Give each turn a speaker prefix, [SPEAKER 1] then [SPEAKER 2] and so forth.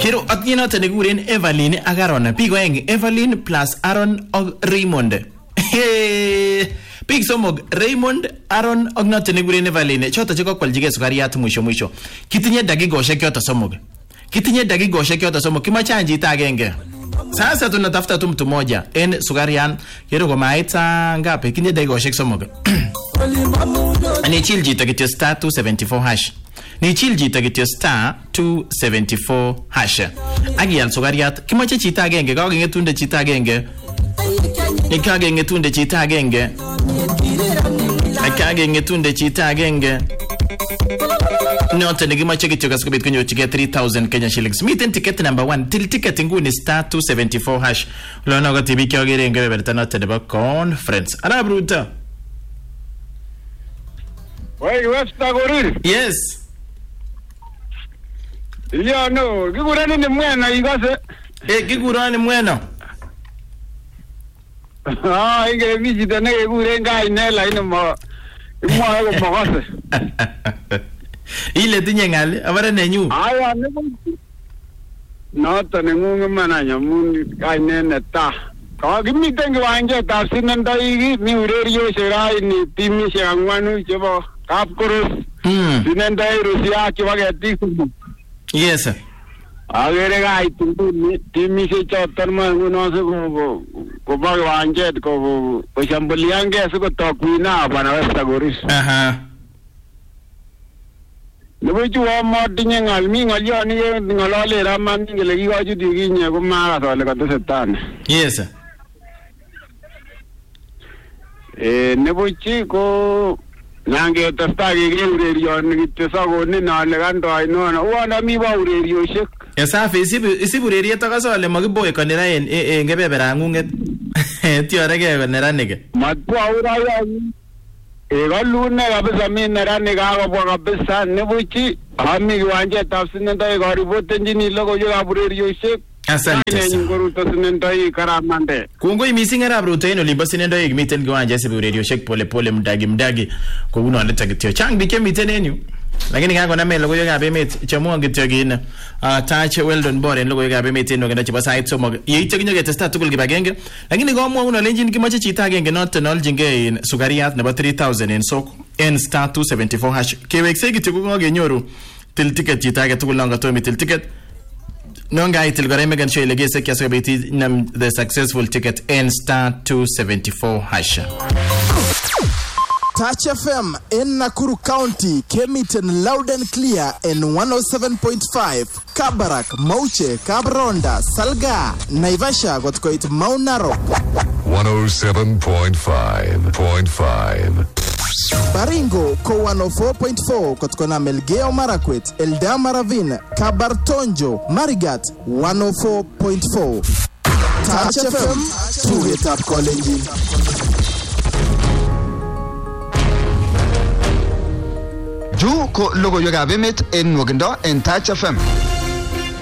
[SPEAKER 1] Kero atinye noton nekikuren Evelyn ak Aaron. Biik oeng, Evelyn plus Aaron ak Raymond. Biik somok, Raymond, Aaron ak noton nekikuren Evelyn. Choto chekokwalchigei sukariat mwisho. Kitinye dakikoshek choto somok. Kimache anjito agenge. Sasa tunatafuta tu mtu mmoja en sukarian yero komait ngapi kinye dakikoshek somok. Ni chill jito kityo star 274 hash. Ni chill jito kityo star 274 hash. Agiyal sukariat kimache chito agenge kagengetunde chito agenge. Nikagengetunde chito agenge. Akagengetunde chito agenge. Note negimache kityo kasikobit konyorchigei 3000 Kenya shillings. Miten ticket number 1 till ticket nguni star 274 hash. Lona ko tibi kyogere en kebeberta note nebo conference. Arab Ruto.
[SPEAKER 2] Wait, what's the gorir?
[SPEAKER 1] Yes.
[SPEAKER 2] No, kigurani ni mwena igase.
[SPEAKER 1] Kigurani mwena.
[SPEAKER 2] Inge visita ne kigure ngai nela ino mo. Mo ko mogase.
[SPEAKER 1] Ile tinye ngali abare nenyu.
[SPEAKER 2] Aya ne. Nota nengu mana nyamun ngai nene ta. Ka gimiten kiwanje tafsinan dai ni urerio serai ni timi se angwanu chebo kapkoros. Sinendai Rusia kiwageti.
[SPEAKER 1] Yes sir.
[SPEAKER 2] Agere gai timi se chotar mangu no se ko bagwanje ko shambuliange se ko tokwina bana westa goris. Nebuju wa modinye ngalmi ngalyo ni ngalale raman ngele gigoju diginye ko mara sole ka tesetan.
[SPEAKER 1] Yes sir.
[SPEAKER 2] Nebuchi ko nange tastagi ge urerion kitesa ko ni nale kandoi no uanda mi ba urerioshek.
[SPEAKER 1] Safi isibu ureriet akasole makiboe konera en kebebera ngunget. Tiorege konera nige.
[SPEAKER 2] Matwa uraya galune kabisa mimi nerani kakobwa kabisa nebuchi ami kiwanje tafsinendai karibotenjini logoiwek ab urerioshek.
[SPEAKER 1] Asante
[SPEAKER 2] karamande.
[SPEAKER 1] Kongoi mising Arab Ruto en olimbo sinendoik miten kiwanja sibu urerioshek pole mdagi kouno leta kityo chang bike miten en yu lakini kakoname logoiwek ab emet chemuon kityo kin Touch Weldon Bor en logoiwek ab emet en ogendo chebo sait somok yeityo kinyoketesta tugul kibagenge lakini komwoun olenjin kimache chito agenge noton oljingei en sukariat nebo 3000 en soko en star 274 hash keweksei kityo kokenyoru til ticket chito age tugul nongotomi til ticket. Nonga itil gore megan show legese kya so beti nam the successful ticket in star 274 hash.
[SPEAKER 3] Touch FM in Nakuru County came it in loud and clear in 107.5 Kabarak, Mauche, Kabronda, Salga, Naivasha got quite Mount Narok
[SPEAKER 4] 107.5.5
[SPEAKER 3] Baringo ko 104.4 kotkona Melgeo Marakwet, Eldama Ravine, Kabartonjo, Marigat 104.4 Touch FM to it up calling.
[SPEAKER 5] Ju ko logo yoga bemet en wogendo en Touch FM.